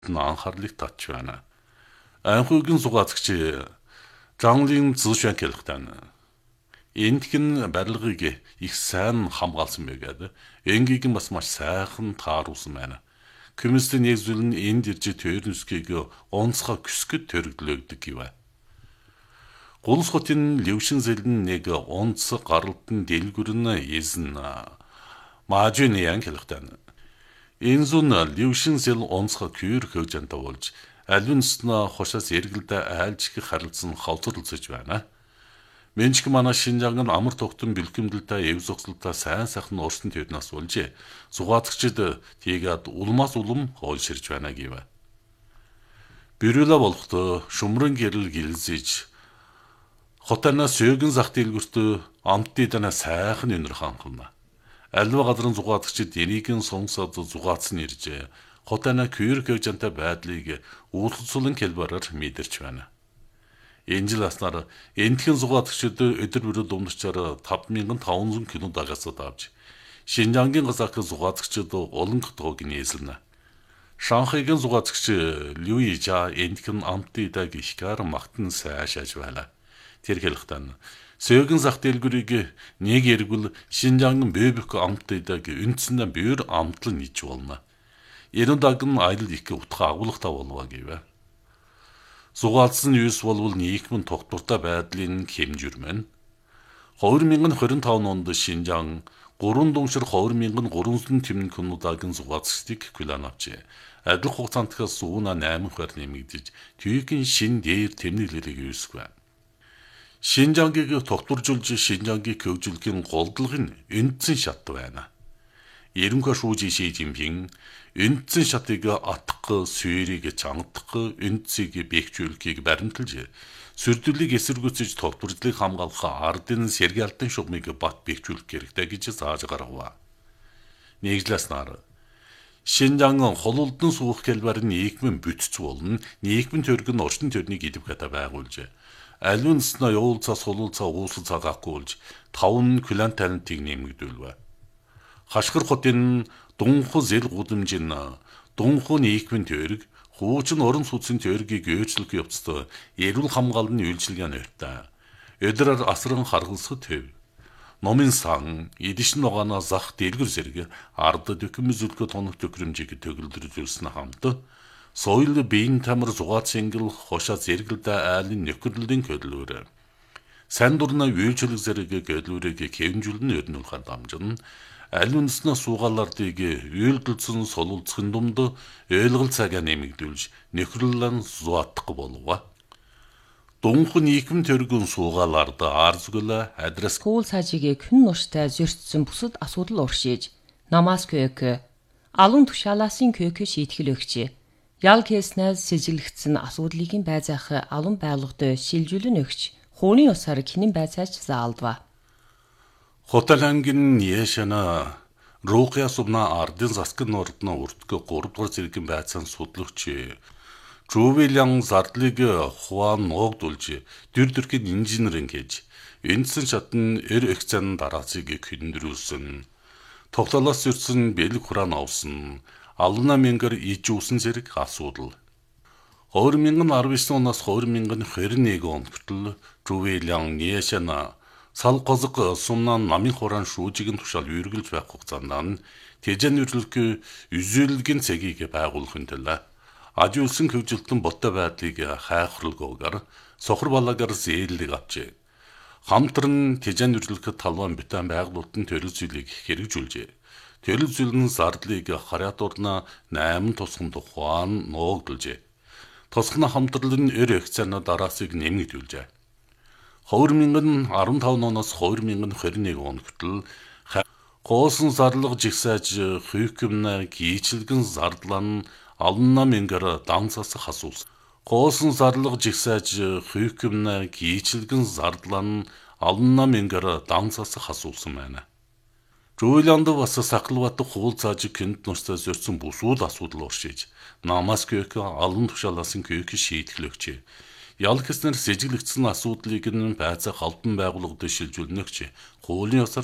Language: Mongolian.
анхаарлыг татж байна. Анхүйгийн зугаацагч Жанлын зүүшэн хэлэхдээ энтхэн барилгыг их сайн хамгаалсан байгаад энгийн бас маш сайхан тааруулсан байна. Комиссийн нэг зүйл нь энд ирж төрнөсгийг онцгой küsgöd төрөгдлөөдөг гэв. Гулс хотын левшин зэлэн нэг онц гаралтын дэлгүрэн эзэн Мажуниан хэлэхдээ энэ зүүн левшин зэл онцгой кюр хөвжэнтэй болж алвинсна хошоос эргэлдэ айлж их харилцсан хавцарлцж байна. Менчг манай Шинжаан нь амар тогтон бэлгэмдэлтэй эв зогсолтой сайн сайхан уурсан төвнөөс болж зугаацагчид тийгээд улмаас улам хоолширж байна гэв. Бирюла болохдоо шумран гэрэл гэлзэж хотоноос сөөгөн зах дэлгүрт амттыдана сайхан өнөр ханхна. Альва газрын зугаацагчид энийхэн сонсоод зугаацсан ирж хотона кюр хөвжэнтэй байдлыг уулзуулан хэлбэрээр мэдэрч байна. Энэ жил аснаар энтхэн зугаацагчид өдөр бүр дундчаар 5500 км дагасад авч Шинжаангийн газар зугаацагчид олон хотог нээсэлнэ. Шанхайгийн зугаацагч Люижа энтхэн амттыдаг ихгар магтан сайшааж байна. Тэр хэлэхдээ сөөгөн зах дэлгүрийг нэг эргүүл Шинжаангийн бэбэх амттыдаг үндсэндээ бээр амтлан ич болно. Эрен дагн айл их утга агуулгатай болов гэв. Зугаалсан юус болвол нийгмийн тогтвортой байдлын хэмжүүрмэн 2025 онд Шинжаан 3 дуншир 2300 тэмнэг хүнудагийн зугаацчдыг хүлээн авчээ. Адил хугацаанд сууна 8 хор нэмэгдэж түйгийн шин дээр тэмдэглэлийг үүсгэв. Шинжаангийг тогтворжуулж Шинжаангийг хөгжүүлэхийн голдлого нь үндсэн шат байна. Ерөнхий шүүж Ши Жинпин үндсэн шатыг атгах, сүйрийг чангадах, үндсийг бэхжүүлэхийг баримталж, сүрдүүлийг эсэргүүцэж тогтворжлыг хамгаалах ардын сэргиалтын шугамыг бат бэхжүүлэх хэрэгтэй гэж зааж гаргав. Нэгжлэснаар Шинжаан хололдон суух хэлбэр нь нийгмийн бүтц болно, нийгмийн төрөг нь орчин төрнийг идэвхтэй байгуулж, алвинсна явуулцаас хололцоо уусал цагаахгүй болж 5 кюлан талентыг нэмэгдүүлв. Хашгир хотын Дунху зэл гудамжин Дунху нийгмийн төрөг хуучин орон сууцын төрөгийг өөрчлөх явцад эрүүл хамгааллын үйлчилгээ нэртэй. Өдрөөр асран харгалсах төв. Номын сан, эдишн ногоно зах дэлгэр зэрэг ард дөхөм зүлгө тоног төхрөмжийг төгөлдрүүлсэн хамт соёл биеийн тамир зугац ангил хошоо зэрэгэлдэ айлын нөхөрлөлийн хөдөлгөөр. Сайн дурна үйлчлэг зэрэг хөдөлгөөрийг хэвнжүүлэн өрнүүлэх дамжин алвинсна суугаалардыг үйлдэлсэн солилцохын думд ойлголт цагаа нэмэгдүүлж нөхрөлн зуатах болов. Дунху нийгэм төргөн суугаалард арзгөл адрес Кул сажигийг хүн нурштай зөрчсөн бусад асуудал уршиж намаас көök алун тушаалаасын көök шийтгэл өгч ял кейснээс сэжиглэгдсэн асуудлыг байзаах алун байгууллагад шилжүүлэн өгч хууны усаар хинэн байцаач заалдва. Хотелангийн яшана Рухя сумна ардын заскын ордно уртгэ 3 дугаар зэргийн байцаан судлагч Жувилян зардлыг хуан ногдулж дүрдүрхийг инженер ингэж эндсэн шатн эр экцэн дараацыг хөндрүүлсэн тогтолоос зөрсөн бэлэг хураан авсан ална мэнгэр ижүүлсэн зэрэг асуудал 2019 оноос 2021 он хүртэл Жувилян яшана сал гозог сумнан намын хураан шүүжигийн тушаал үргэлж байх хугацаанд тэжэн нэрлэлгүй үзүүлэлгийн цагийг байгуулах хүндлээ. Аж үйлсэн хөгжилтөн боттой байдлыг хайхралгүйгээр сохор балаагаар зээллэг авчээ. Хамтран тэжэн нэрлэхэд талбайн битэн байгуулалтын төрөл зүйлийг хэрэгжүүлжээ. Төрөл зүйл нь зардлыг харьяатурна 8 тусган тухайн ногдулжээ. Тусгана хамтрал нь өр экцэн дараасыг нэмэгдүүлжээ. 2015 оноос 2021 он хүртэл гоосон зарлага жигсааж хүйкэмнэ гийчилгэн зардлан ална мэнгэр данцаас хасуулсан. Гоосон зарлага жигсааж хүйкэмнэ гийчилгэн зардлан ална мэнгэр данцаас хасуулсан байна. Жууланд бас сахалбат хуулцааж këнд нурсаа зөрсөн бусууд асуудал уршиж намаас көök алан тушаалаасан көök шийтгэл өгчээ. Ял гэснээр сэжиглэгдсэн асуудлыг нь байцаах албан байгууллагад шилжүүлнэ гэж хуулийн ёсоор